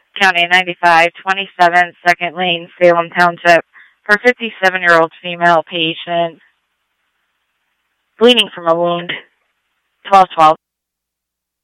County 95, 27, 2nd Lane, Salem Township, for a 57-year-old female patient bleeding from a wound. 1212.